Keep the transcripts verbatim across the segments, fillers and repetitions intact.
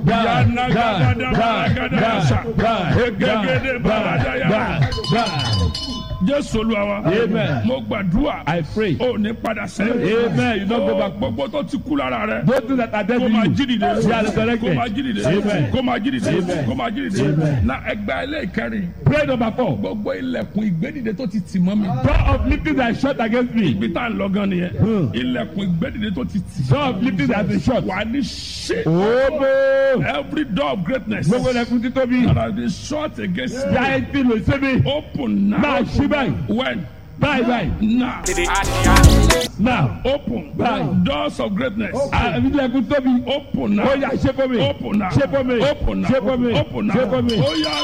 Yana gada gada sa. Egegede baradaya. Jésù Olúwa wa. Amen. Mo gbàdúrà. I pray. O ní padà sẹ́yìn. Amen. You don't go back. Gbogbo tó ti kú lára rẹ. Those things that are dead Kó in máa you. jí dìde. They are resurrected. Kó máa jí dìde. Amen. Kó máa jí dìde. Amen. Kó máa jí dìde. Amen. Na ẹgbàá ilé ìkẹrin. Prayer number four. Gbogbo ilẹ̀kùn ìgbédìde tó ti tì mọ́ mi. Door of lifting that is shut against me. Ibi tá à ń lọ gan nìyẹn. Hmm. Ilẹ̀kùn ìgbédìde tó ti tì. Door of lifting that is shut. Wà ní ṣe. Obo. Every door of greatness. Gbogbo ẹlẹ́kùn títóbi. That has been shut against me. Yáa ti lò sí mi. Open now. Máa ṣí báyìí. When? Báyìí báyìí. Now. Now. Open. Báyìí. Doors of greatness. Àbí ilẹ̀kùn tóbi. Open now. Ó yá ṣe fún mi. Open now. Ṣe fún mi. Open now. Ṣe fún mi. Open now. Ṣe fún mi. Ó yá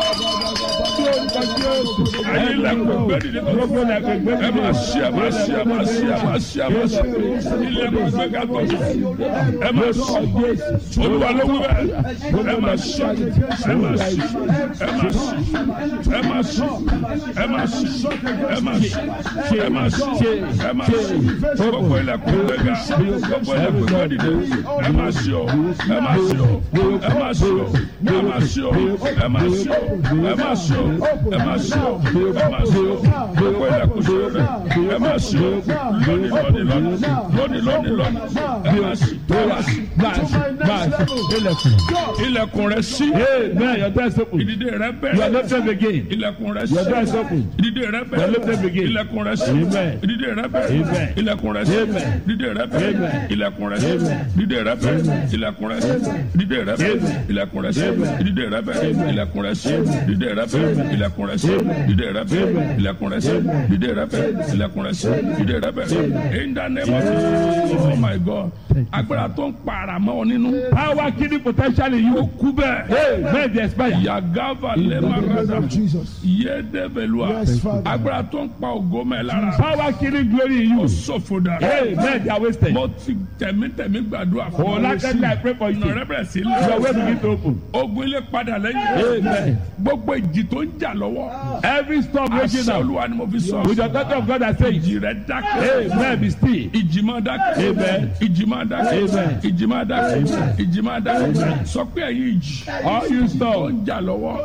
ayé ilẹ̀kùn ìgbédìde tó Gbogbo ti ẹlẹ́kùn gbé ẹ máa ṣí ẹ máa ṣí ẹ máa ṣí ẹ máa ṣí ẹ máa ṣí ilẹ̀kùn gbẹ̀gà tó ti ẹ máa ṣí Olúwa ló wú bẹ́ẹ̀ ẹ máa ṣí ẹ máa ṣí ẹ máa ṣí ẹ máa ṣí ẹ máa ṣí ẹ máa ṣí ẹ máa ṣí ẹ máa ṣí gbogbo ilẹ̀kùn gbẹ̀gà gbogbo ilẹ̀kùn gbẹ̀dìde ẹ máa ṣí o ẹ máa ṣí o ẹ máa ṣí o ẹ máa ṣí o ẹ máa ṣí o ẹ máa ṣí o ẹ máa ṣí o ẹ máa ṣí o gbogbo ilẹ̀kùn ṣí o ẹ máa ṣí o lónìí lónìí lónìí lónìí lónìí lónìí ẹ máa ṣí ẹ máa ṣí Ilẹ̀kùn. ilẹ̀kùn rẹ ṣí Amen. Your door is open. ìdìde rẹ You are bẹ̀rẹ̀ lifted again. ilẹ̀kùn rẹ Your door ṣí is open. ìdìde rẹ You are lifted bẹ̀rẹ̀ again. ilẹ̀kùn rẹ ṣí Amen. ìdìde rẹ Amen. bẹ̀rẹ̀ ilẹ̀kùn rẹ ṣí Amen. ìdìde rẹ bẹ̀rẹ̀ Amen. ilẹ̀kùn rẹ ṣí Amen. ìdìde rẹ bẹ̀rẹ̀ ilẹ̀kùn rẹ ṣí ìdìde rẹ bẹ̀rẹ̀ Amen. ilẹ̀kùn rẹ ṣí Amen. ìdìde rẹ bẹ̀rẹ̀ ilẹ̀kùn rẹ ṣí ìdìde rẹ bẹ̀rẹ̀ ilẹ̀kùn rẹ ṣí ìdìde rẹ bẹ̀rẹ̀ ilẹ̀kùn rẹ ṣí ìdìde rẹ bẹ̀rẹ̀ ilẹ̀kùn rẹ ṣí ìdìde rẹ bẹ̀rẹ̀ in the name of Jesus. Oh my God agbára tó ń para mọ́ ọ nínú Power killing potential in ó you. kú bẹ́ẹ̀. Amen. They expire. Yagava lemarada yedebelua Yes, Father. agbára tó ń pa ògo mẹ́ lára Power killing glory in ó you. ṣòfò dà. Amen. They are wasted. mo ti tẹ̀mítẹ̀mí gbàdúrà Oh, fún like that, I pray for you. ọ̀nà rẹ bẹ̀rẹ̀ sí Your way ilé begin to open. ogun ilé padà lẹ́yìn Amen. gbogbo ìjì tó ń jà lọ́wọ́ Every storm raging àṣẹ now. olúwa ni mo fi sọ With the daughter of God that says, ìjì rẹ dákẹ́ Amen. Be still. ìjì máa dákẹ́ Amen. ìjì máa dákẹ́ Amen. ìjì máa dákẹ́ ìjì máa dákẹ́ sọ pé ẹ̀yin ìjì All you tó storm, ń jà lọ́wọ́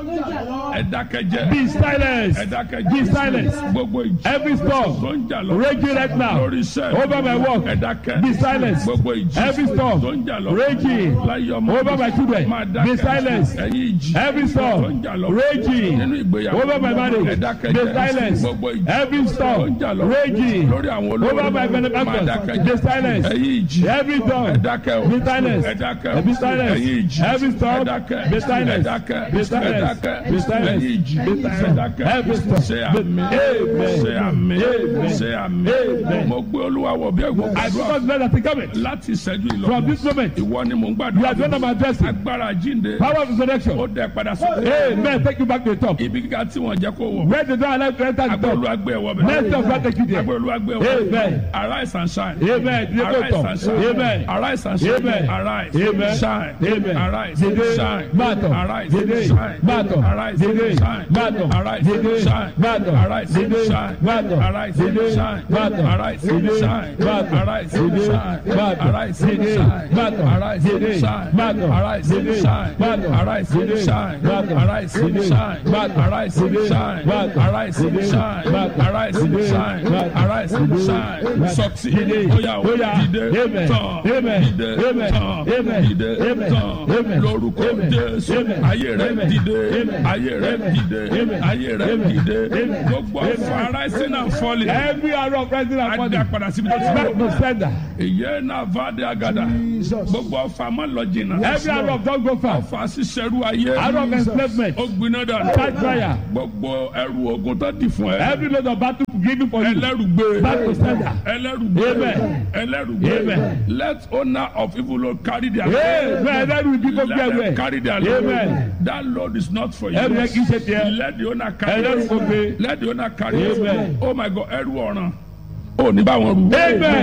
ẹ dákẹ́ jẹ́ be silent. ẹ dákẹ́ Be jẹ́ silent. gbogbo ìjì Every tó storm ń jà lọ́wọ́ raging right now lórí iṣẹ́ over my work. ẹ dákẹ́ Be silent. gbogbo ìjì Every storm tó ń jà lọ́wọ́ raging láyé ọmọ over my children. máa Be dákẹ́ silent. ẹ̀yin ìjì Every tó ń storm jà lọ́wọ́ raging nínú ìgbéyàwó over my ẹ marriage. dákẹ́ Be jẹ́ silent. gbogbo ìjì Every tó ń storm jà lọ́wọ́ raging lórí àwọn olórí over my máa benefactors. dákẹ́ Be jẹ́ silent. ẹ̀yin ìjì Every storm. ẹ dákẹ́ o Be silent. ẹ dákẹ́ o Be silent. ẹ̀yin ìjì Every storm. ẹ dákẹ́ Be silent. ẹ dákẹ́ Be ẹ silent. dákẹ́ Be silent. ẹ̀yin ìjì Be ẹ silent. dákẹ́ Every storm. ṣe àmì Amen. ṣe àmì Amen. ṣe àmì Amen. mo gbé olúwa wọ̀ bí ẹ̀gbọ́n I gbàdúrà because God has come láti ìṣẹ́jú from ìlọ this moment. ìwọ ni mò ń You gbàdúrà are doing my dressing. agbára jíǹde Power of ó resurrection. dẹ padà sókè Amen. Take you back to the top. ibi gíga tí wọ́n jẹ́ kó wọ̀ Where the door allowed to enter the agbára top. olúwa gbé ẹ̀wọ̀ Next bẹ̀rẹ̀ of God take you there. agbára olúwa gbé ẹ̀wọ̀ Amen. arise and shine Amen. Dìde kó arise tọ̀. and shine Amen. arise and shine Amen. arise Amen. shine Amen. arise Dìde. shine Máa tọ̀. arise Dìde. shine Máa tọ̀. arise Dìde. shine Máa tọ̀. arise Dìde. shine Máa tọ̀. arise Dìde. shine Máa tọ̀. arise Dìde. shine Máa tọ̀. arise Dìde. shine Máa tọ̀. arise Dìde. shine Máa tọ̀. arise Dìde. shine Máa tọ̀. arise Dìde. shine Máa tọ̀. arise Dìde. shine Máa tọ̀. arise Dìde. shine Máa tọ̀. arise Dìde. shine Máa tọ̀. arise Dìde. shine Máa tọ̀. arise Dìde. shine Máa tọ̀. arise Dìde. shine Máa tọ̀. arise Dìde. shine Máa tọ̀. succeed Dìde. oya Oya. dìde Amen. tán Amen. dìde Amen. tán Amen. dìde Amen. tán Amen. lórúkọ Amen. Jésù Amen. ayé rẹ Amen. dìde Amen. ayé rẹ Amen. dìde Amen. ayé rẹ Amen. dìde Amen. gbogbo ọ̀fọ̀ rising and falling Every arrow of rising and adá falling. padà síbi tó ti Back bọ̀ to sender. ìyẹn náà fàdé àgàdà Jesus. gbogbo ọ̀fọ̀ àmọ́ lọ jìnnà Every arrow of don't go far. ọ̀fọ̀ àṣìṣẹ́rú ayé Arrow of enslavement. ó gbiná dànù Catch fire. gbogbo ẹrù ogun tó dì fún ẹ Every load of battle given for you. ẹlẹ́rùgbé Back to sender. ẹlẹ́rùgbé Amen. ẹlẹ́rùgbé Amen. let owner of evil Lord carry their Amen. Ẹlẹ́rù ìdíkò bí let them ẹgbẹ́. carry their load Amen. that load is not for you Ẹrù yẹn kì í ṣe tiẹ̀. let the owner carry Ẹlẹ́rù kò gbé. let the owner carry Amen. oh my God ẹrù ọ̀ràn ó ní bá wọn rú Amen.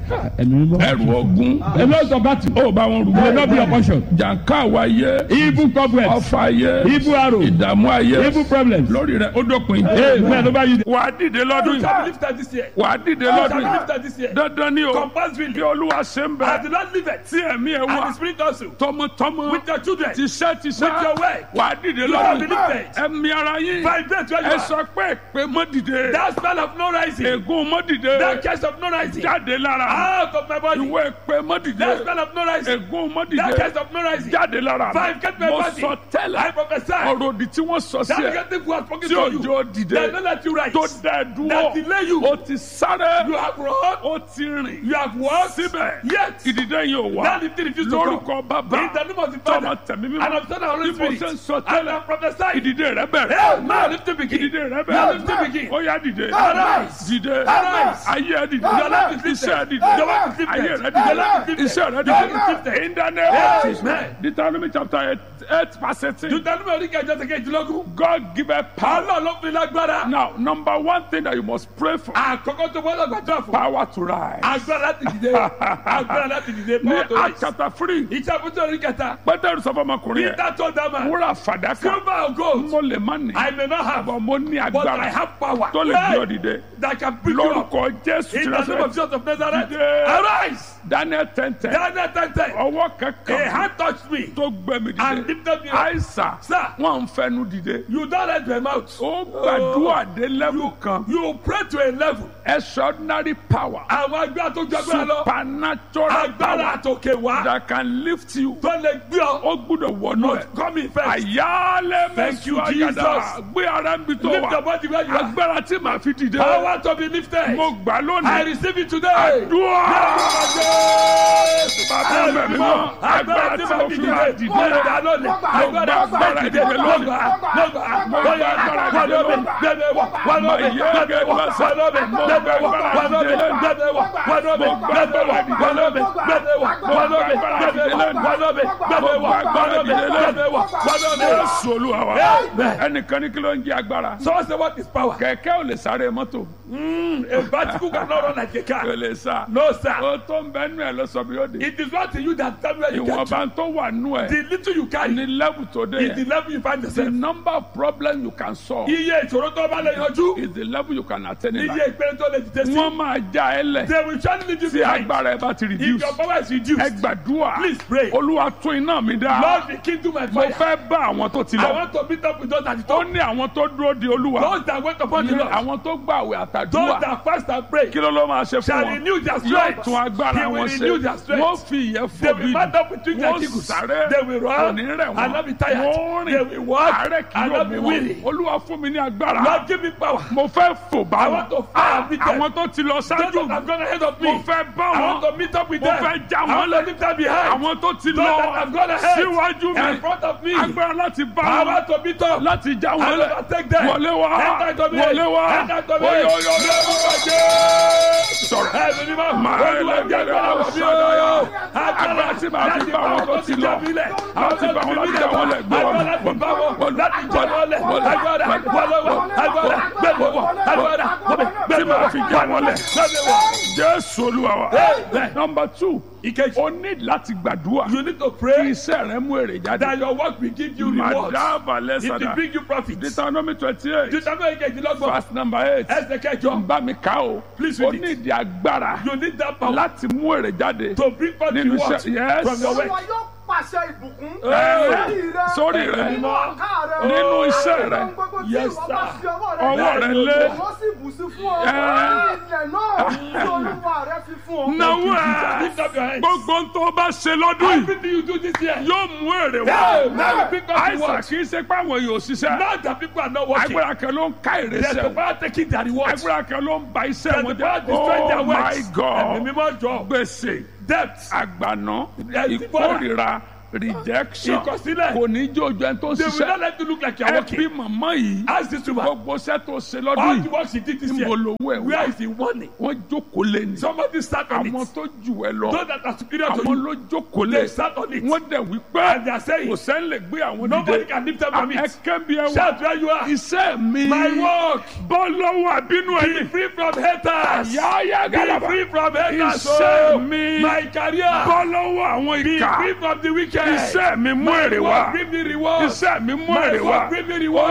ẹ̀mí mímọ́. ẹrù ogun A lot of battle ó bá wọn rù will not be your portion. jàǹká àwáyé Evil cobwebs, ọfà ayé evil arrow, ìdààmú ayé evil problems. lórí rẹ ó dópin. Amen. Over you. wà á dìde lọ́dún You shall yìí be lifted this year. wà á dìde You lọ́dún shall be yìí lifted this year. dandan ni o Compulsory. bí olúwa ṣe ń As bẹ the Lord liveth, tí ẹ̀mí ẹ̀ and the wá Spirit also, tọmọtọmọ with your children, tiṣẹ́ tiṣẹ́ with your way, wà á dìde you shall be lọ́dún lifted. ẹ̀mí ara yín Vibrate where you ẹ are. sọ pé pé mọ́ dìde That spell of no rising, ègún mọ́ dìde that curse of no rising, jáde lára out of my body. ìwé pé mọ́ dìde That spell of no rising, ègún mọ́ that dìde curse of no rising, jáde lára five get my mo body. sọ tẹ́lẹ̀ I prophesy ọ̀rọ̀ òdì tí wọ́n sọ sí that ẹ negative word spoken tí to you, òjò dìde that don't let you rise, tó dá ẹ dúró that delay you. ó ti sáré You have run, ó ti rìn you have walked, síbẹ̀ yet ìdìde yìí ò wá that lifting refused to come. lórúkọ bàbá In the name of the tọmọ Father, tẹ̀mí and mímọ́ of the Son and Holy bí mo ṣe ń Spirit, sọ and tẹ́lẹ̀ I prophesy. ìdìde rẹ bẹ̀rẹ̀ Hey, man, lifting begin. ìdìde rẹ Your bẹ̀rẹ̀ lifting begin. ó yá dìde Arise. dìde Arise. ayé ẹ dìde Your life is lifted. iṣẹ́ ẹ dìde Your life is lifted. ayé rẹ Your dìde life is lifted. iṣẹ́ rẹ Your life is dìde lifted. in the name of Jesus Amen. Deuteronomy chapter eight eight verse eighteen Deuteronomy oríkèjọ ti kejìlélógún. God give a power. Ọlọ́run ló fi lágbára. Now, number one thing that you must pray for, Àkọ́kọ́ tó gbọ́dọ̀ gbàdúrà fún. power to rise. Agbára láti dìde. Agbára láti dìde. Ní Power to Acts rise. chapter three, Iṣẹ́ àbújá orí kẹta. Pétérù sọ fún ọmọkùnrin yẹn, Peter told that man, wúrà fàdákà, silver or gold, mo lè má ní, I may not have, àbọ̀ mo ní but I agbára have power. tó lè gbé ọ dìde. That can pick you up. Lórúkọ Jésù In ti the name of rẹ̀ Jesus of Nazareth, Dìde. arise. Daniel ten ten, Daniel ten ten. ọwọ́ A kankan hand touched me tó gbé mi and dìde. lifted me up. Àìsà, Sir, wọ́n ń fẹnu dìde. you don't let my mouth. Ó gbàdúrà dé level kan. You pray to a level. Extraordinary power, Àwọn agbára tó ju agbára lọ. supernatural Agbára power àtòkè wá. that can lift you. Tó lè gbé ọ. Ó gbúdọ̀ wọnú ẹ̀. Come in first. Àyálẹ̀ Thank you, mẹ́sùn àyàdá. Jesus. Gbé ara ń bi tó Lift your wà. body where you are. Agbára tí màá fi dìde. Power to be lifted. Mo gbà I lónìí. receive it today. Àdúrà. Bàbá Ẹ̀mí mi mọ́. mọ́. Agbára tí mo fi dìde. Mo gbà lónìí. Agbára agbára dìde ìdíje lónìí. lónìí. Mo gbà. Mo Bóyá gba agbára wà ìdíje lómi. lónìí. Bẹ́ẹ̀ wà. Wà lómi. Mà yé Bẹ́ẹ̀ gẹ́gẹ́ wà. lọ́sàn. Wà lómi. Mo Bẹ́ẹ̀ gba wà. agbára Wà ìdíje lómi. lónìí. Bẹ́ẹ̀ wà. Wà lómi. Mo gba Bẹ́ẹ̀ agbára wà. ìdíje Wà lómi. lónìí. Bẹ́ẹ̀ wà. Wà lómi. agbára Bẹ́ẹ̀ ìdíje wà. lónìí. Wà lómi. Bẹ́ẹ̀ Mo wà. gba agbára Wà lómi. ìdíje lónìí. Bẹ́ẹ̀ wà. Wà lómi. Jésù Olúwa wa. Amen. Ẹnìkan ní kí ló ń jẹ agbára. Someone say what is power? Kẹ̀kẹ́ ò lè sáré mọ́tò. Mm, a bicycle cannot run like a Kò car. lè sá. No, sir. Ó tó ń bẹ nú ẹ̀ lọ sọ bí ó di. It is not you that tell me where you get to. Ìwọ̀nba tó wà nú ẹ̀. The little you carry Ní level tó dé is the yẹn. level you find The yourself. number of problems you can solve Iye ìṣòro tó bá lè yanjú. is the level you can attain in Iye life. ìpele tó lè dìde sí. Wọ́n máa já ẹ lẹ̀ They will surely leave you tí behind. agbára ẹ bá ti If reduce. your power is Ẹ reduced, gbàdúrà. please pray. Olúwa tún iná mi dá. Lord, be king to my Mo fire. fẹ́ bá àwọn tó ti I lọ. want to meet up with those at the Ó top. ní àwọn tó dúró de Olúwa. Those that wait upon the Ní Lord. àwọn tó gbàwé Those àtàdúrà. that fast and pray. Kí ló ló máa ṣe fún Shall wọn? renew their Yóò strength. tún agbára He will wọn renew ṣe. their strength. Wọ́n fi ìyẹn They fò will bí. mount up with wings like Wọ́n eagles. sáré. They will Kò run ní rẹ̀ and wọ́n. not be tired. Wọ́n They rìn. will walk Àárẹ̀ kì and yóò not mú be wọn. weary. Olúwa fún mi ní agbára. Lord, give me power. Mo fẹ́ fò bá I wọn. want to fire and meet them. Àwọn tó ti lọ Those ṣáájú that have gone ahead of me. mo fẹ́ bá I wọn. want to meet up with Mo them. fẹ́ já I wọn want to lẹ̀. leave them behind. Àwọn tó ti Those that lọ have gone ahead síwájú in mi. front of me. Agbára láti bá I wọn. want to meet up. Láti já wọn I lẹ̀. want to take them. Wọlé wá. Enter into me. Wọlé wá. Enter into me. Oyo, oyo, oyo. Sọ̀rọ̀ ẹ̀mí mímọ́. Máa Olúwa jẹ́ agbára wọ̀ mí o. Agbára tí màá fi bá wọn tó ti lọ. Láti bá wọn láti já wọn lẹ̀ gbé wọn. Agbára láti bá wọn láti já wọn lẹ̀. Agbára wọlọ́wọ́. Agbára gbẹ̀wọ̀. Agbára Tí màá fi já wọn lẹ̀. gbẹ̀wọ̀. Jésù Olúwa wa. Amen. Number two. Ìkejì. O ní láti gbàdúrà. You need to Kí pray iṣẹ́ rẹ mú èrè jáde. that your work will give you rewards. Màdàbà It will lẹ́sàdà. bring you profit. Deuteronomy twenty-eight. Deuteronomy kejìlélọ́gbọ̀n. Verse number eight. Ẹsẹ̀ kẹjọ. Bá mi ká o. Please O read ní it. ìdí agbára You need that power láti mú èrè jáde. to bring forth Nínú rewards iṣẹ́- yes. from your work. Olúwa yóò pàṣẹ ìbùkún Ẹ, sórí rẹ. nínú ọ̀gá rẹ Nínú iṣẹ́ rẹ. ohun gbogbo tí Yes, ìwọ bá sir. fi ọwọ́ rẹ Ọwọ́ rẹ lé. wọ́n sì bù sí fún ọ Ẹ. ilẹ̀ náà tí olúwa rẹ fi fún ọ. Náwó ẹ̀. Lift up your hands. Gbogbo ń tó bá ṣe lọ́dún yìí Everything you do this year. yóò mú èrè wá. Hey, now we bring forth Àìsàn rewards. kì í ṣe pé àwọn èèyàn ò ṣiṣẹ́. Now that people are not working, Agbára kan ló ń ká èrè there's the sẹ́wọ̀n. power taking their rewards. Agbára kan ló ń ba iṣẹ́ There's wọn the power jẹ́. destroying their Oh my works. God. Ẹ̀mí mímọ́ jọ. Gbèsè, Debt. àgbàná, Yes, ìkórìíra, rejection Ìkọ̀sílẹ̀. kò ní jó ojú ẹni tó They will not ṣiṣẹ́. let you look like you are ẹ working. bí màmá yìí Ask this woman. gbogbo iṣẹ́ tó ṣe All lọ́dún the yìí work she did this tí year. mo lówó ẹ̀ Where wá. is the money? Wọ́n jókòó lé ní. Somebody sat on àwọn it. tó jù ẹ lọ Those that are superior to àwọn you. ló jókòó lé. They sat on it. wọ́n dẹ̀ wí pé And they are saying, kò sẹ́ni lè gbé àwọn nobody dìde. can lift up from ẹ it. kẹ́bi ẹ wá. Shout where you are. iṣẹ́ mi My work. bọ́ lọ́wọ́ àbínú Be ẹni. free from haters. yáyá Be galaba. free from haters. iṣẹ́ Oh, mi my career. bọ́ lọ́wọ́ àwọn Be ìka. free from the wicked. iṣẹ́ mi mú My èrè work wá. bring me reward. iṣẹ́ mi mú My èrè wá. work bring me reward.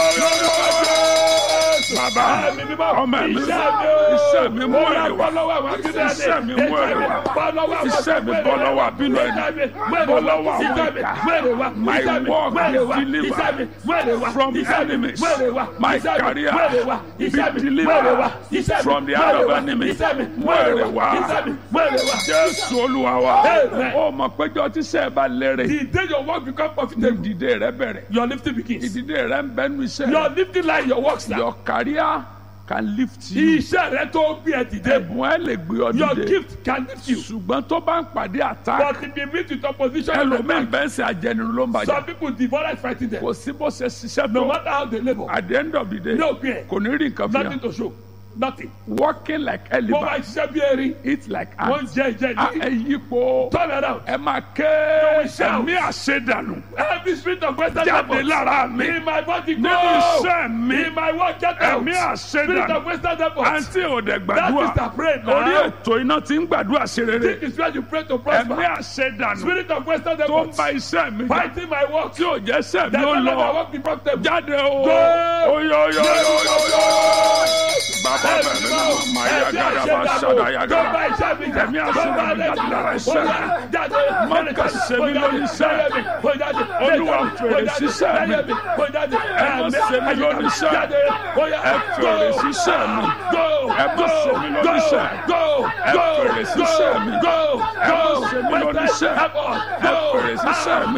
bàbá Ẹ̀mí mímọ́. ọmọ mi Iṣẹ́ mi o. iṣẹ́ mi mú Ó yá, èrè bọ́ wá. lọ́wọ́ àwọn akíndé. iṣẹ́ mi mú èrè wá. Bọ́ lọ́wọ́ àwọn iṣẹ́ mi bọ́ lọ́wọ́ àbínú ẹni. bọ́ lọ́wọ́ àwọn ìka. My work be delivered from enemies. My career be delivered from the hand of enemies. Mú èrè wá. Jésù Olúwa wa. Amen. Ó mọ̀ péjọ tí sẹ́ẹ̀ bá lérè. The day your work become Ní profitable, ìdìde rẹ bẹ̀rẹ̀. your lifting begins. Ìdìde rẹ ń bẹ́nu iṣẹ́ Your rẹ. lifting line, your works now. Your career can lift you. Iṣẹ́ rẹ tó gbé ẹ dìde. Ẹ̀bùn ẹ lè gbé ọ Your dìde. gift can lift you. Ṣùgbọ́n tó bá ń pàdé attack. But if you meet with opposition, Ẹlòmíì bẹ́ẹ̀ sẹ́ ajẹnirun ló ń bàjẹ́. some people divorce fighting them. Kò sí bó ṣe ṣiṣẹ́ No tó. matter how they labor, At the end of the day. no pain, Kò ní rí nǹkan fi nothing hàn. to show. Nothing. Working like Mo máa elephant. ṣiṣẹ́ bí erin. Eat like Wọ́n ant. jẹ ìjẹ Ah, ìjẹ. ẹ yípo. Turn around. Ẹ máa ké. will shout. Ẹ̀mí àṣedànù. Every spirit of Western Jáde devils lára mi. in my body go. Nínú iṣẹ́ mi. In my work get out. Ẹ̀mí Spirit àṣedànù. of Western devils. Àǹtí ò dẹ̀ That gbàdúrà. is the prayer Orí now. ètò iná ti ń gbàdúrà sí rere. This is where you pray to Ẹ̀mí prosper. àṣedànù. Spirit of Western Tó ń devils ba iṣẹ́ mi jẹ́. fighting my work. Tí ò jẹ́ iṣẹ́ mi That ó will let my lọ. work be profitable. Jáde o. Go. Oyoyoyoyoyo. Bàbá bẹ̀rẹ̀ mi náà máa yá gàdá bá ṣàdá yá gàdá. Ẹ̀mí àṣedànù jáde lára iṣẹ́ mi. Má kà ṣe mí lórí iṣẹ́. Olúwa fèrè síṣẹ́ mi. Ẹ má ṣe mí lórí iṣẹ́. Ẹ fèrè síṣẹ́ mi. Ẹ má ṣe mí lórí iṣẹ́. Ẹ fèrè síṣẹ́ mi. Ẹ má ṣe mí lórí iṣẹ́. Ẹ fèrè síṣẹ́ mi.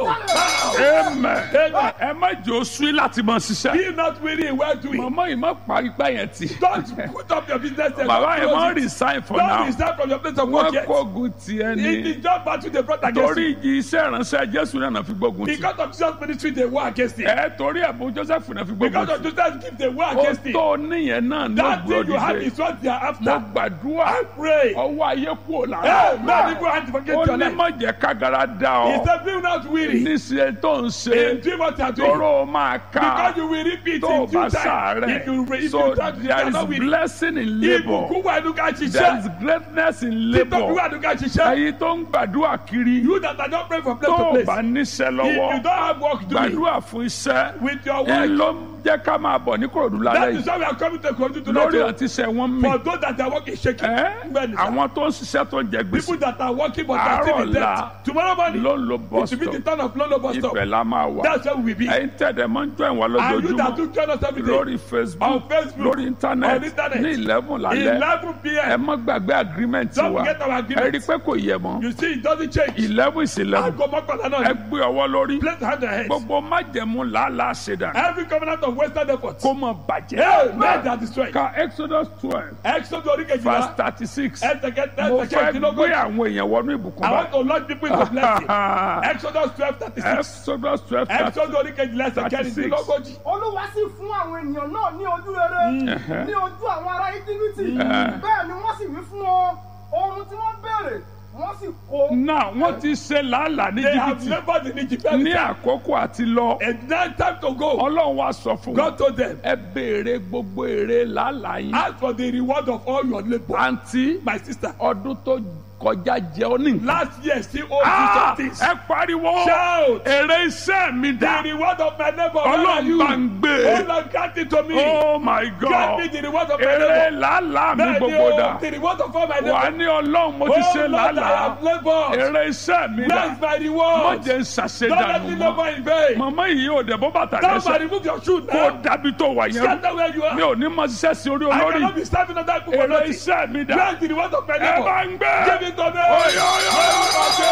Amen. Ẹ má jẹ́ oṣù láti máa ṣiṣẹ́. Be not weary in well doing. Màmá yìí má parí gbá yẹn tì. Don't put up your business there. Bàbá yẹn Don't má close it. resign for Don't now. resign from your place of work Wọ́n yet. kógun tiẹ̀ It ni. is just battle they brought against Torí you. ìjì iṣẹ́ ìránṣẹ́ Jésù náà fi gbógun tì. Because of Jesus' ministry, they war against it. Ẹ torí ẹ̀bùn Joseph náà fi gbógun Because tì. of Jesus' gift, they war Ó against it. tó níyẹn náà ní That thing you have ògbódìde. is what they are Mo after. gbàdúrà I pray. ọwọ́ ayé kúrò lára. Hey, man, people have to forget Ó your ní life. má jẹ́ kágara dá He ọ. said, be not weary. Níṣẹ́ tó ń In ṣe doing what you are doing. tóró máa ká. Because you will repeat Tó o in due bá time. If you, sàárẹ̀. if So you try to there is not weary. blessing in labour. Ibùkún wà nínú ká There is ṣiṣẹ́. greatness in Títọ́ bí labour. wà nínú ká ṣiṣẹ́. Ẹ̀yin tó ń gbàdúrà kiri. You that are not praying from place Tó to o place. bá níṣẹ́ If you lọ́wọ́. don't have work doing Gbàdúrà fún iṣẹ́. with your Ẹ work, ló ń jẹ́ ká máa bọ̀ ní Kòròdú that lálẹ́ is yìí. why we are coming to Kogi tonight. Lórí oh. àti iṣẹ́ wọn mì. For those that are working shaking. Ẹ́ Bẹ́ẹ̀ni sá. àwọn tó ń ṣiṣẹ́ tó ń jẹ gbèsè. People that are working but are still in Àárọ̀ debt. la Tomorrow morning, ló ń lo it bus will be the stop. turn of Lolo bus stop. Ibẹ̀ la máa wà. That's where we will be. Ẹ̀yin tẹ̀dẹ̀ máa ń jọ ìwà And you that lójoojúmọ́. do join us every day. Lórí Facebook. On Facebook. Lórí On internet. internet. Ní eleven lálẹ́. eleven p Ẹ m má gbàgbé agreement Don't wa. forget our Ẹ agreement. rí i pé kò yẹ mọ́. You see, it doesn't change. eleven is eleven. Aago mọ́kànlá náà Ẹ ni. gbé ọwọ́ lórí. Place the hand on head. Gbogbo májẹ̀mú làálàá ṣe dà. Every covenant of Western efforts. Kó mọ bàjẹ́. Hey, men that destroy. Ka Exodus twelve Exodus orí verse kejìlá. thirty six. Ẹsẹ̀kẹ́ Mo fẹ́ gbé ẹsẹ̀kẹ́dínlógójì. àwọn èèyàn wọnú ìbùkún I báyìí. want to launch people into blessing. Exodus twelve thirty six. Exodus twelve thirty Exodus orí kejìlá ẹsẹ̀kẹ́dínlógójì. Olúwa sì fún àwọn ènìyàn náà ní ojú rere ní ojú àwọn ará íjíbítì bẹ́ẹ̀ ni wọ́n sì wí fún wọn ohun tí wọ́n béèrè wọ́n sì kó. náà wọ́n ti ṣe làálàá ní They have jìbìtì labored in Egypt. ní àkókò àti lọ. And now time to go. Ọlọ́run wá sọ fún God wọn. told them, Ẹ béèrè gbogbo èrè làálàá yín. ask for the reward of all your labor. Àǹtí My sister, ọdún tó kọjá jẹ ọ́ ní nǹkan. last year still owes you Ah, something. ẹ pariwo. Shout. Èrè iṣẹ́ mi The dà. reward of my labor. Where are Ọlọ́run you? bá ń gbé. Oh Lord, grant it to me. Oh my Grant God. me the reward of my Èrè labor. làálàá mi Bẹ́ẹ̀ni gbogbo o, dà. the reward of all my Wà á labor. ní Ọlọ́run mo ti Oh ṣe Lord, I làálàá. have labored. Èrè iṣẹ́ mi Where dà. is my Má reward? jẹ́ ń Don't let ṣàṣedànù me mọ́. labor in vain. Màmá yìí ò dẹ̀ bó bàtà Come and lẹ́sẹ̀. remove your shoe Kó now. dàbí tó wà yẹn rú. Scatter where you Mi are. ò ní mọ ṣiṣẹ́ sí orí I olórí. cannot be serving other people for Èrè nothing. iṣẹ́ mi dà. Grant the reward of my Ẹ bá labor. ń gbé. Give it to me. Oyo, oyo, oyo,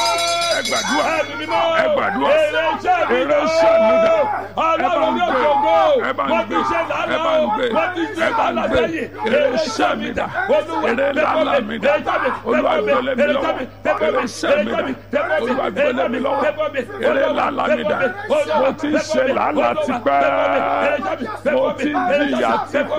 ẹ gbàdúrà. Ẹ̀mí mímọ́. Ẹ gbàdúrà. Èrè iṣẹ́ mi Èrè dà. iṣẹ́ mi dà. Ọlọ́run Ẹ bá ń yóò gbé. ṣògo. ẹ bá ń wọ́n gbé ti ṣe ẹ làálàá bá o ń gbé wọ́n ti ṣe ẹ bá ń làálàá gbé sẹ́yìn èrè iṣẹ́ mi dà èrè làálàá mi dà olúwa gbélé mi lọ́wọ́ èrè iṣẹ́ mi dà olúwa gbélé mi lọ́wọ́ èrè làálàá mi dà mo ti ń ṣe làálàá tipẹ́ mo ti ń jìyà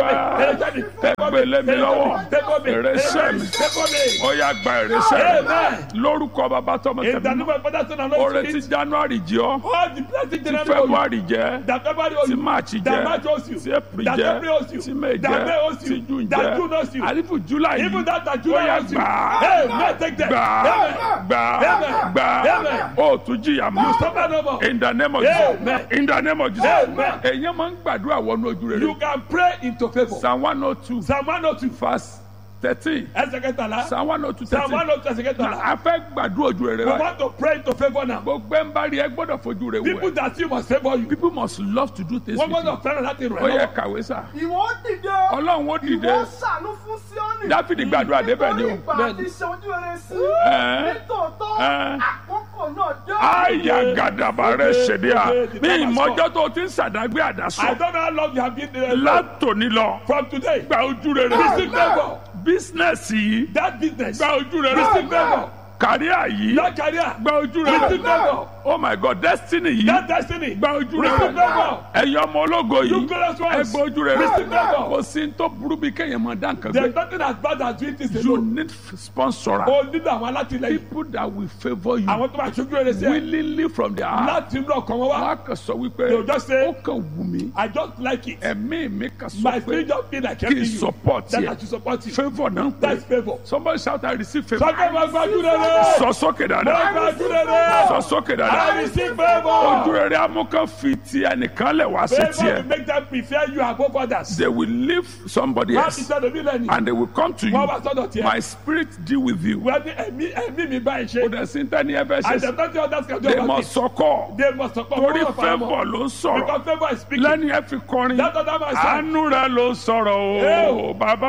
tipẹ́ ẹ gbélé mi lọ́wọ́ èrè iṣẹ́ mi ó yá gba èrè iṣẹ́ mi lórúkọ bàbá tọmọ In the tẹ̀mí name of Father, Son, and oore Holy ti Spirit, january jẹ ọ́ all the blessings ti in february jẹ that February owes ti you, march that March jẹ owes you, ti april that jẹ April owes you, ti may that May jẹ owes you, ti june that June jẹ owes you, àlífù july even yìí that that ó July yá owes you. gbà Hey, man, take that. gbà Amen. gbà Amen. gbà Amen. ó tún jìyà mọ́ Suffer no more. in the name of jesus Amen. in the name of jesus Amen. èyàn máa ń gbàdúrà wọnú ojú You rere can pray into favor. psalm one oh two Psalm one oh two, verse thirteen ẹsẹ̀ kẹtàlá. psalm one oh two Psalm thirteen one oh two, ẹsẹ̀ kẹtàlá. a fẹ́ gbàdúrà ojú rere We báyìí want to pray into favor now. gbogbo ẹ̀ ń bá rí ẹ gbọ́dọ̀ fojú rẹ wò People ẹ́ that you must favor you. people must love to do things Wọ́n with you gbọ́dọ̀ fẹ́ràn láti ràn ó ẹ́ yẹ lọ́wọ́. kàwé sà ìwọ ó dìde ọlọ́run ó dìde ìwọ ó ṣàánú fún Síónì dáfídì gbàdúrà débẹ̀ ni o nítorí ìgbà àti ṣe ojú rere sí Ẹ́. nítòótọ́ Ẹ́. àkókò náà dé. àyà gàdàbà rẹ ṣèdí à ní ìmọ̀jọ́ tó ti ń sàdágbé I àdásọ don't know how long you have been there. látòní lọ From today, gba ojú rere receive favor. bísínẹ́sì yìí That business, gba ojú rere receive favor. kàríà yìí Your career, gba ojú rere receive favor. oh my god destiny yìí That destiny, gba ojú receive rere favor. ẹ̀yin ọmọ ológo You yìí glorious ẹ ones, gba ojú rere receive favor. kò sí ní tó burú bí kéèyàn máa dá nǹkan There's gbé nothing as bad as doing things you alone. need sponsor O nílò àwọn alátìlẹyìn. people that will favour you Àwọn tó máa ṣojú rere sí ẹ. willingly from their heart Láti inú ọkàn wọn wọn wá. á kàn sọ wípé They will just say, ó kàn wù mí I just like it. ẹ̀mí mi kàn My sọ pé spirit just feel like kí helping n you. support That I yẹ should support you. favour náà ń That's pè favor. somebody shout I receive favour Sọ́kẹ́ máa gbájú rere. sọ sókè Máa dáadáa gbájú rere. sọ sókè I dáadáa receive ojú favor. rere amúkan fi ti ẹnìkan lẹ̀ wá sí Favor will tiẹ̀ make them prefer you above others. they will leave somebody Má fi else sọ́dọ̀ mí lẹ́nu. and they will come to you Wọ́n wá sọ́dọ̀ tiẹ̀. my spirit deal with you Wọ́n ní ẹ̀mí ẹ̀mí mi báyìí kò ṣe. dẹ̀ sí tẹ́ni ẹ fẹ́ ṣe And sí the plenty others can do they about must it. sọkọ They must support. torí Wọ́n wà fara mọ́. favour ló ń sọ̀rọ̀ Because favor is speaking. lẹ́ni ẹ fi kọrin That other man said, àánú rẹ ló ń sọ̀rọ̀ o Eo, bàbá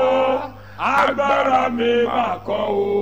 o agbára mi máa kọ́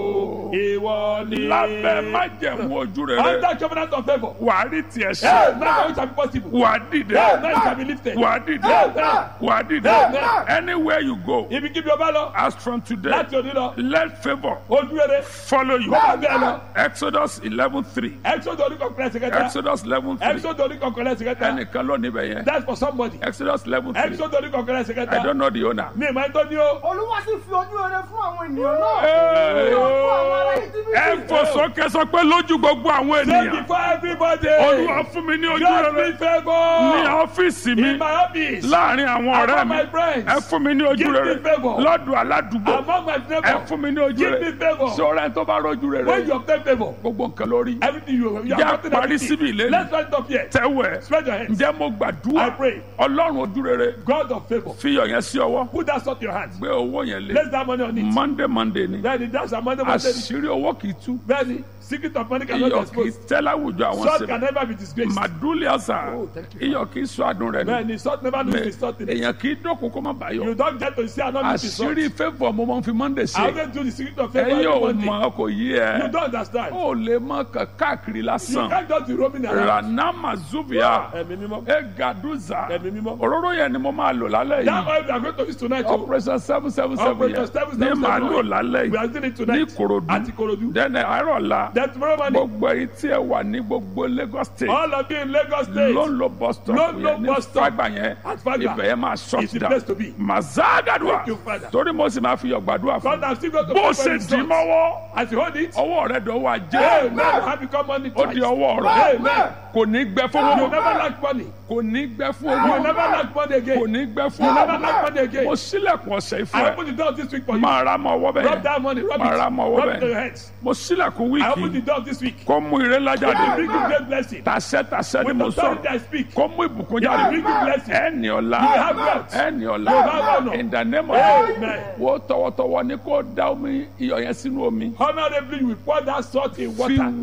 o, ìwọ ni. lábẹ́ májẹ̀mú ojú rere Under covenant of favor. wà á rí tiẹ̀ ṣe Hey, now it shall be possible. wà á dìde Hey, now it shall be lifted. wà á dìde Amen. wà á dìde Amen. anywhere you go Ibi kíbi ọba lọ. as from today Láti òní lọ. let favour Ojú rere. follow you Bọ́lá bí ẹ lọ. exodus eleven three Exodus orí kọ̀ọ̀kan ẹsẹ̀ kẹta. exodus eleven three Exodus orí kọ̀ọ̀kan ẹsẹ̀ kẹta. ẹnìkan ló níbẹ̀ yẹn That's for somebody. exodus eleven three Exodus orí kọ̀ọ̀kan ẹsẹ̀ kẹta. I don't know the owner. Mi ìmọ̀ ẹni tó ní o. Olúwa sì fi ojú rere fún àwọn ènìyàn náà. Hey. Ní ojú àwọn ará ẹ Íjíbítì. fò sókè sọ pé lójú gbogbo àwọn Say ènìyàn before everybody. olúwa fún mi ní ojú Grant rere me favor. ní ọ́fíìsì mi In my office. láàrin àwọn ọ̀rẹ́ Among mi my friends. ẹ fún mi ní ojú Give me rere favour. lọ́dún aládùúgbò Among my ẹ neighbors. fún mi ní ojú Give rere me favour. sọ̀rọ̀ ẹ tó bá rọ́jú rere When you obtain favor, gbogbo nǹkan lórí everything you you Jẹ́ have gotten parí everything. síbi ìlérí. Let's stand up here. tẹ́wẹ̀ Spread your hands. ǹjẹ́ mo gbàdúrà I pray. ọlọ́run ojú rere God of favor. fi iyọ̀ yẹn sí ọwọ́ Put that salt in your hand. gbé owó yẹn lé Place that money on it. monday monday ni Bẹ́ẹ̀ni, that's our money. Monday. àṣírí owó kì í tú Bẹ́ẹ̀ni, secret of money cannot be iyọ̀ kì í exposed. tẹ́ láwùjọ àwọn Salt sèbè can never be disgraced. màdúlì àṣà Oh, thank you, iyọ̀ kì í sọ àdùn rẹ̀ ni Bẹ́ẹ̀ni, salt never lose its salt in it. èèyàn kì í dọ́kun kó má bàyọ̀ You don't get to see another piece of salt. àṣírí favour mo máa ń fi monday I ṣe always do the secret of favor ẹ̀yin every ò Monday. mọ̀ kò yí You ẹ don't understand. ó lè mọ kàn káàkiri You lásán can't just be roaming around. ranama zubia Ẹ̀mí mímọ́. egaduza Ẹ̀mí mímọ́. òróró yẹn ni mo máa lò lálẹ́ That yìí oil we are going to use tonight. oh. operation seven seven seven Operation yẹn seven ní seven màá seven. lò lálẹ́ We are yìí doing it ní tonight. Ìkòròdú Àti Ìkòròdú. dẹ́nẹ̀ àárọ̀ la Then tomorrow morning, gbogbo èyí tí ẹ wà ní gbogbo Lagos state all of you in Lagos State. ló ń lo bus stop Ló ń lo yẹn ní bus stop. Fagba yẹn At Fagba. ibẹ̀ yẹn máa shut It's the down place to be. mazagadua Thank you, Father. torí mo sì máa fi yọ̀ gbàdúrà God fún has still got to bó pray ṣe for dì his sons. mọ́wọ́ As you hold it, ọwọ́ rẹ̀ dọ̀wọ́ ajé amen. Have become money ó di twice. ọwọ́ rẹ̀ Amen. kò ní gbẹ fún You owó never lack money. kò ní gbẹ fún You owó never lack money kò again. ní gbẹ fún You never owó lack money again. mo sílẹ̀kùn ọ̀sẹ̀ I ìfún ẹ open the door this week for you. máa ra mọ́ ọwọ́ Rub bẹ́ẹ̀ that money. Rub máa ra it. mọ́ ọwọ́ Rub it to your bẹ́ẹ̀ hands. mo sílẹ̀kùn I open the wíìkì door this week. kó mú ire ńlá I jáde bring you great blessing. tàṣẹ tàṣẹ ni With mo authority I sọ̀rọ̀ speak. kó mú ìbùkún I jáde bring you blessing. ẹni ọ̀la You have wealth. ẹni You have ọ̀la honor. in the name of Amen. Jesus wo tọwọ́tọwọ́ ni kó da omi iyọ̀ yẹn sínú omi Honorably, we pour that salt in fi water. wẹ̀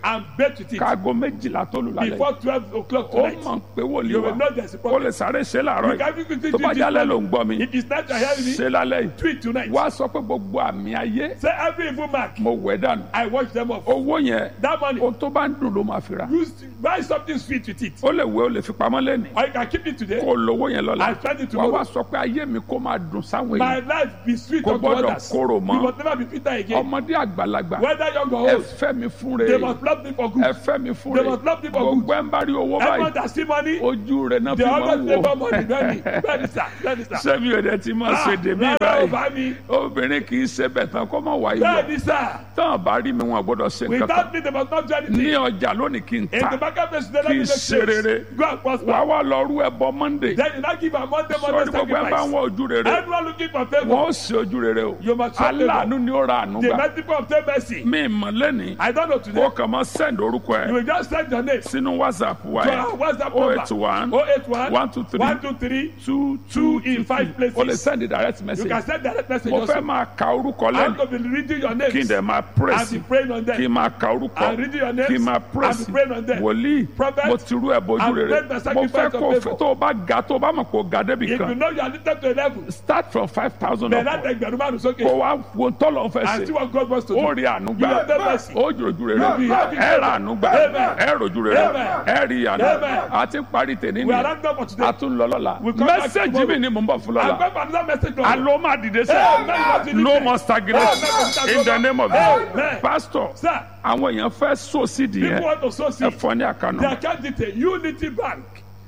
and bathe with it káago méjìlá tó lù lálẹ́ before twelve o'clock ó tonight. mọ̀ pé wòlíì You wa will know there's a ó problem. lè sáré ṣe láàárọ̀ You can yìí quickly tó do bá this jálẹ̀ ló ń morning. gbọ́ mi If it's not to hear me, ṣe lálẹ́ yìí do it tonight. wá sọ pé gbogbo àmì ayé Say every evil mark, mo wẹ̀ dànù I wash them off. owó yẹn That money, ohun tó bá ń dùn ló máa fi ra use buy something sweet with it. ó lè wé ó lè fi pamọ́ lẹ́nìí Or you can keep it today. kó o lówó yẹn lọ́la I spend it wá wá tomorrow. sọ pé ayé mi kó máa dùn sáwọn My èèyàn life be sweet Kò unto gbọ́dọ̀ others. korò You mọ́. must never be bitter again. ọmọdé àgbàlagbà Whether young or ẹ old, fẹ́ mi fún they re must love me for ẹ good. fẹ́ mi fún They re must love me for good. gbogbo ẹ̀ ń bá rí owó Everyone báyìí that see money, ojú rẹ̀ náà they fi máa always ń favor wò money. Very, very, sir. Very, sir. sẹ́mi ò dẹ̀ ti máa ṣe dèmí Rárá o báyìí bá mi. obìnrin kì í ṣe bẹ̀ tán kó má wá Very, iyọ̀ sir. tán bá rí mi wọn gbọ́dọ̀ ṣe nǹkan kan Without me, they must not do ní anything. ọjà lónìí kí n In the ta marketplace, they kí don't n make ṣe rere sales. Go and wà prosper. wá lọ rú ẹbọ monday Then you now give a Monday, sọ́ọ́ni Monday gbogbo ẹ̀ bá ń sacrifice. wọ ojú rere Everyone looking for wọn favor. ó ṣe ojú rere o You must show favor. aláàánú ni ó ra àánú The gbà merciful obtain mercy. mi mọ̀ lẹ́nìí I don't know ó today. kàn máa send orúkọ You ẹ̀ will just send your name sínú whatsapp wa to ẹ̀ our WhatsApp oh number. eight one oh eight one, one two three one two three, two two two in five places. o lè send direct You message can send direct message mo also. fẹ́ máa ka orúkọ I'm lẹ́nu going to be reading your kí n names dẹ̀ máa and press be praying on kí n them. máa ka orúkọ I'm reading your names kí n máa and press be praying on them. wòlíì Prophet, mo ti rú ẹ̀ bójú I've rere made my mo sacrifice fẹ́ of kó favor. tó o bá ga tó o bá mọ̀ kó o ga débi If you kan know you are lifted to a level, start from five thousand then up that ẹgbẹ̀rún márùn sókè. kó wá wo tọ́lọ̀ ń fẹ́ And see ṣe what God wants to do. ó rí àánú You gbà have the mercy. ó jòjú rere Amen. ẹ rà àánú gbà Amen. ẹ rojú rere Amen. ẹ rí àánú Amen. àti parí tèmi We are ni ranked up for today. a tún lọ lọ́la We'll come back mẹ́sẹ̀gì tomorrow. mi ni mò ń bọ̀ fún I'm lọ́la going for another message. from you. alo máa dìde Amen. sẹ́ no more stagnation Amen. in the name of Amen. Jesus pastor Sir, àwọn èèyàn fẹ́ sọ sídìí people yẹn want to sow ẹ seed. fọ́ ní àkànnà The account detail Unity Bank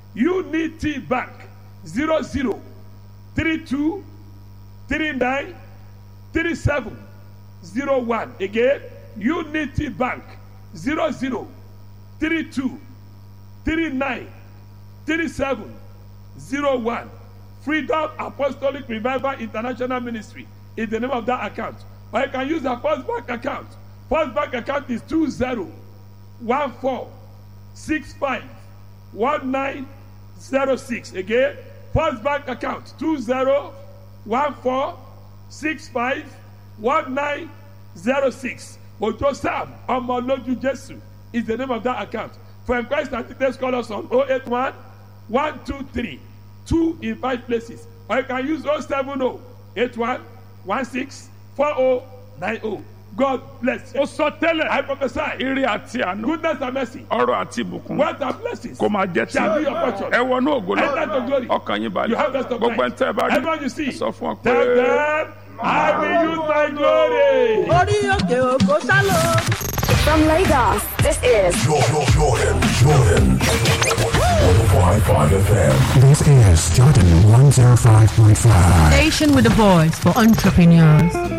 Unity Bank zero zero three two three nine three seven zero one again Unity Bank zero zero three two three nine three seven zero one Freedom Apostolic Revival International Ministry is the name of that account, or you can use the First Bank account. First Bank account is two zero one four six five one nine zero six again. First Bank account two zero one four six five one nine zero six. Ojo Sam Omoloju Jesu is the name of that account. For inquiries and details, call us on oh eight one one two three two in five places, or you can use oh seven oh eight one one six four oh nine oh. God bless you. ó sọ tẹ́lẹ̀ I prophesy ire àti àánú goodness and mercy, ọrọ̀ àti ìbùkún wealth and blessings kó máa jẹ́ shall be tí your portion. ẹ wọnú ògo lọ Enter to glory. ọkàn yín You balẹ̀ have rest of gbogbo ẹ̀ mind. ń tẹ́ ẹ bá rí Everyone you see, ẹ sọ fún ọ pé. tell them, I will use my glory. orí òkè òkò sálọ. From Lagos, this is Jordan, Jordan, Jordan. one oh five point five F M. This is Jordan one oh five point five. Station with a voice for entrepreneurs.